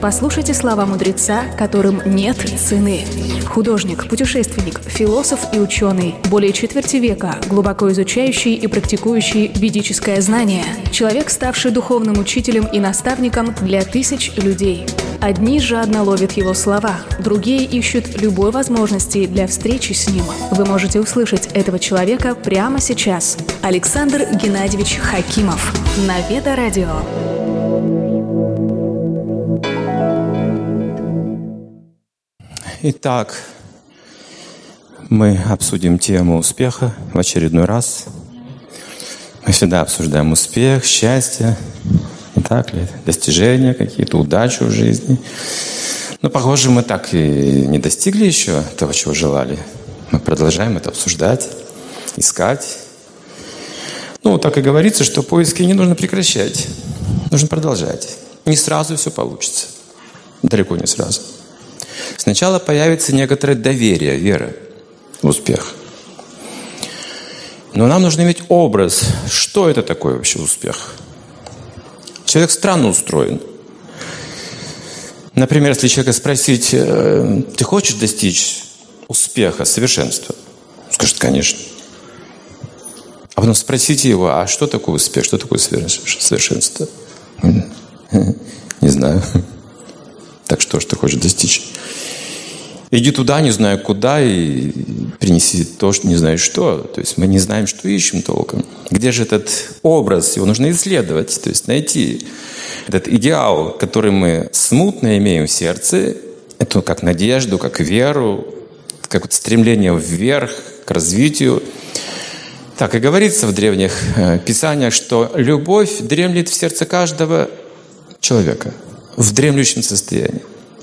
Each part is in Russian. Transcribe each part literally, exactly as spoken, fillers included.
Послушайте слова мудреца, которым нет цены. Художник, путешественник, философ и ученый, более четверти века, глубоко изучающий и практикующий ведическое знание. Человек, ставший духовным учителем и наставником для тысяч людей. Одни жадно ловят его слова, другие ищут любой возможности для встречи с ним. Вы можете услышать этого человека прямо сейчас. Александр Геннадьевич Хакимов на Веда Радио. Итак, мы обсудим тему успеха в очередной раз. Мы всегда обсуждаем успех, счастье, не так ли? Достижения какие-то, удачу в жизни. Но, похоже, мы так и не достигли еще того, чего желали. Мы продолжаем это обсуждать, искать. Ну, так и говорится, что поиски не нужно прекращать. Нужно продолжать. Не сразу все получится. Далеко не сразу. Сначала появится некоторое доверие, вера в успех. Но нам нужно иметь образ, что это такое вообще успех. Человек странно устроен. Например, если человека спросить, ты хочешь достичь успеха, совершенства? Он скажет, конечно. А потом спросите его, а что такое успех, что такое совершенство? Не знаю. Так что ж ты хочешь достичь? Иди туда, не знаю куда, и принеси то, что не знаю что. То есть мы не знаем, что ищем толком. Где же этот образ? Его нужно исследовать, то есть найти этот идеал, который мы смутно имеем в сердце. Это как надежду, как веру, как вот стремление вверх, к развитию. Так и говорится в древних писаниях, что любовь дремлет в сердце каждого человека в дремлющем состоянии.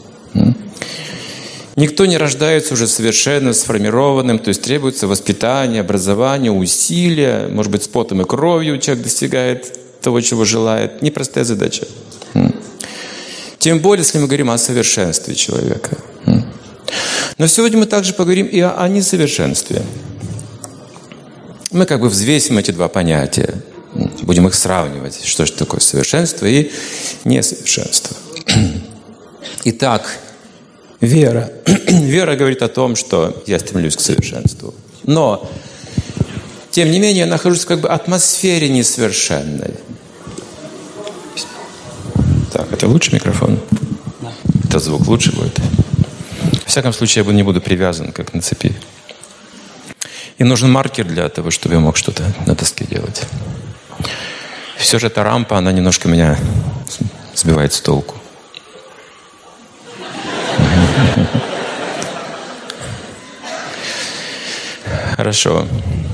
Никто не рождается уже совершенно сформированным, то есть требуется воспитание, образование, усилия, может быть, с потом и кровью человек достигает того, чего желает. Непростая задача. Тем более, если мы говорим о совершенстве человека. Но сегодня мы также поговорим и о несовершенстве. Мы как бы взвесим эти два понятия. Будем их сравнивать. Что же такое совершенство и несовершенство. Итак, вера. Вера говорит о том, что я стремлюсь к совершенству. Но, тем не менее, я нахожусь как бы в атмосфере несовершенной. Так, это лучше микрофон? Да. Это звук лучше будет? В всяком случае, я не буду привязан, как на цепи. И нужен маркер для того, чтобы я мог что-то на доске делать. Все же эта рампа, она немножко меня сбивает с толку. Хорошо.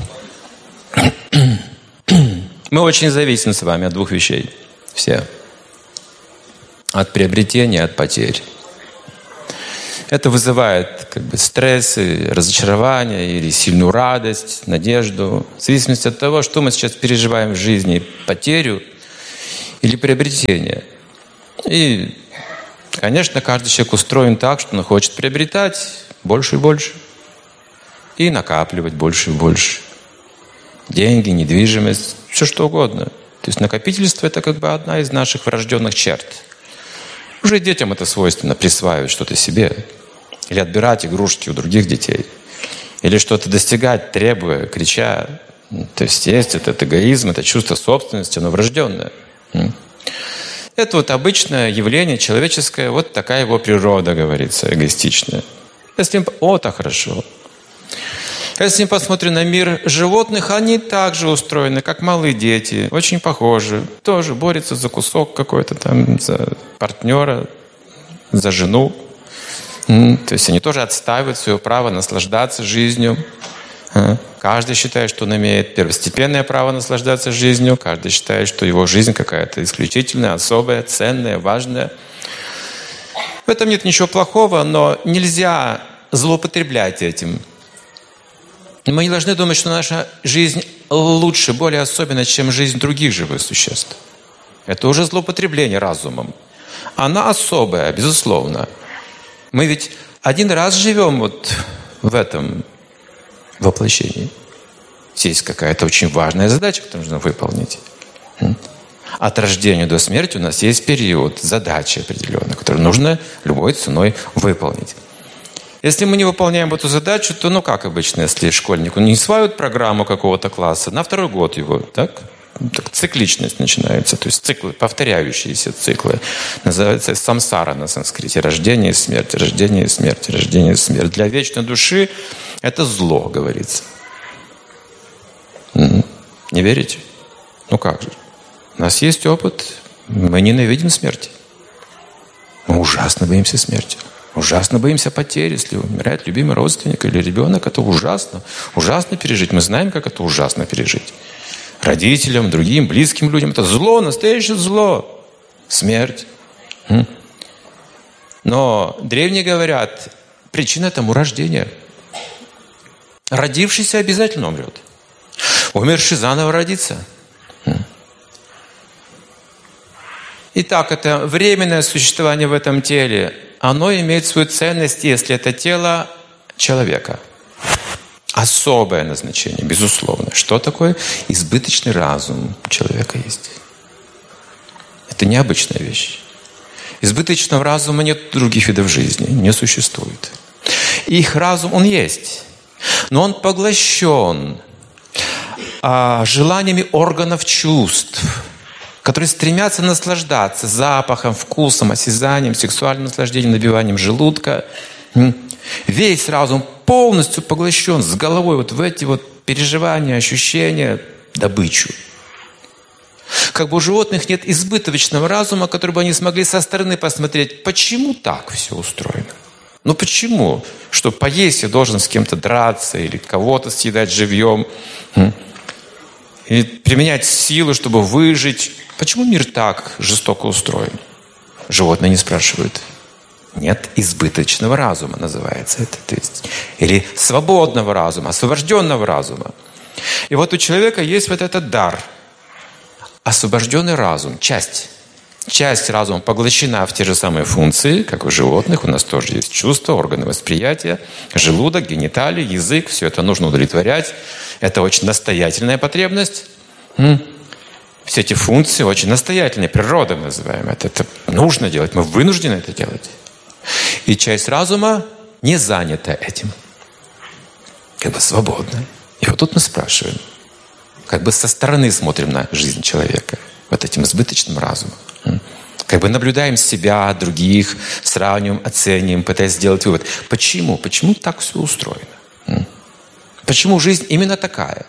Мы очень зависим с вами от двух вещей. Все. От приобретения, от потерь. Это вызывает как бы стрессы, разочарование или сильную радость, надежду. В зависимости от того, что мы сейчас переживаем в жизни, потерю или приобретение. И, конечно, каждый человек устроен так, что он хочет приобретать больше и больше. И накапливать больше и больше. Деньги, недвижимость, все что угодно. То есть накопительство – это как бы одна из наших врожденных черт. Уже детям это свойственно, присваивать что-то себе. Или отбирать игрушки у других детей. Или что-то достигать, требуя, крича. То есть есть этот эгоизм, это чувство собственности, оно врожденное. Это вот обычное явление человеческое, вот такая его природа, говорится, эгоистичная. Если о, так хорошо. Если мы посмотрим на мир животных, они также устроены, как малые дети, очень похожи. Тоже борются за кусок какой-то там, за партнера, за жену. То есть они тоже отстаивают свое право наслаждаться жизнью. Каждый считает, что он имеет первостепенное право наслаждаться жизнью. Каждый считает, что его жизнь какая-то исключительная, особая, ценная, важная. В этом нет ничего плохого, но нельзя злоупотреблять этим. Мы не должны думать, что наша жизнь лучше, более особенна, чем жизнь других живых существ. Это уже злоупотребление разумом. Она особая, безусловно. Мы ведь один раз живем вот в этом воплощении. Есть какая-то очень важная задача, которую нужно выполнить. От рождения до смерти у нас есть период, задача определенная, которую которую нужно любой ценой выполнить. Если мы не выполняем эту задачу, то, ну как обычно, если школьник, он не усваивает программу какого-то класса, на второй год его, так? Так, цикличность начинается, то есть циклы, повторяющиеся циклы. Называется самсара на санскрите. Рождение и смерть, рождение и смерть, рождение и смерть. Для вечной души это зло, говорится. Не верите? Ну как же? У нас есть опыт, мы ненавидим смерть. Мы ужасно боимся смерти. Ужасно боимся потери, если умирает любимый родственник или ребенок. Это ужасно. Ужасно пережить. Мы знаем, как это ужасно пережить. Родителям, другим, близким людям. Это зло, настоящее зло. Смерть. Но древние говорят, причина тому рождения. Родившийся обязательно умрет. Умерший заново родится. Итак, это временное существование в этом теле. Оно имеет свою ценность, если это тело человека. Особое назначение, безусловно. Что такое избыточный разум у человека есть? Это необычная вещь. Избыточного разума нет других видов жизни, не существует. Их разум, он есть, но он поглощен а, желаниями органов чувств, которые стремятся наслаждаться запахом, вкусом, осязанием, сексуальным наслаждением, набиванием желудка. Весь разум полностью поглощен с головой вот в эти вот переживания, ощущения, добычу. Как бы у животных нет избыточного разума, который бы они смогли со стороны посмотреть, почему так все устроено. Ну почему? Что поесть я должен с кем-то драться или кого-то съедать живьем, или применять силу, чтобы выжить. Почему мир так жестоко устроен? Животные не спрашивают. Нет избыточного разума, называется это. То есть, или свободного разума, освобожденного разума. И вот у человека есть вот этот дар. Освобожденный разум, часть. Часть разума поглощена в те же самые функции, как у животных. У нас тоже есть чувства, органы восприятия, желудок, гениталии, язык. Все это нужно удовлетворять. Это очень настоятельная потребность. Все эти функции очень настоятельные, природа мы называем это. Это нужно делать, мы вынуждены это делать. И часть разума не занята этим. Как бы свободна. И вот тут мы спрашиваем. Как бы со стороны смотрим на жизнь человека. Вот этим избыточным разумом. Как бы наблюдаем себя, других, сравниваем, оцениваем, пытаясь сделать вывод. Почему? Почему так все устроено? Почему жизнь именно такая?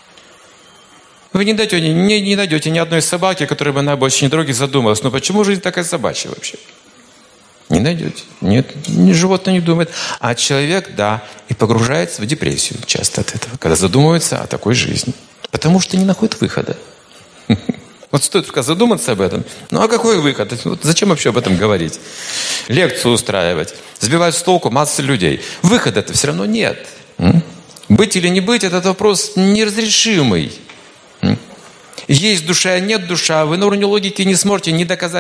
Вы не найдете, не, не найдете ни одной собаки, которая бы на обочине дороги задумалась. Но почему жизнь такая собачья вообще? Не найдете. Нет, животное не думает. А человек, да, и погружается в депрессию часто от этого, когда задумывается о такой жизни. Потому что не находит выхода. Вот стоит только задуматься об этом. Ну а какой выход? Вот зачем вообще об этом говорить? Лекцию устраивать, сбивать с толку массу людей. Выхода-то все равно нет. Быть или не быть – этот вопрос неразрешимый. Есть душа, нет душа. Вы на уровне логики не сможете ни доказать,